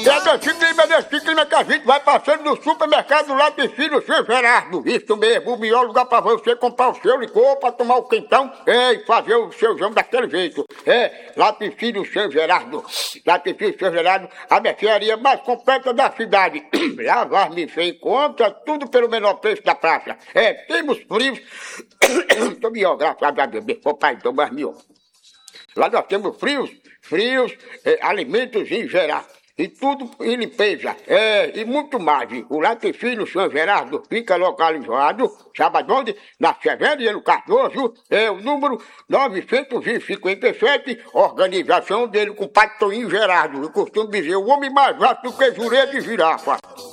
Desse clima que a gente vai passando no supermercado lá de Filho Seu Gerardo. Isso mesmo, o melhor lugar pra você comprar o seu licor, pra tomar o quentão e fazer o seu jão daquele jeito. Lá de Filho Seu Gerardo. Lá de Filho Seu Gerardo, a mercearia mais completa da cidade. Lavar, mexer em conta, tudo pelo menor preço da praça. Temos frios. Tô melhor, graças a Deus. Papai, tô mais melhor. Lá nós temos frios, alimentos em geral. E tudo em limpeza, e muito mais. O Latifínio São Gerardo fica localizado, sabe onde? Na Severiano Cardoso, o número 957, organização dele com o Pai Toninho Gerardo. Eu costumo dizer, o homem mais rápido que jurei de girafa.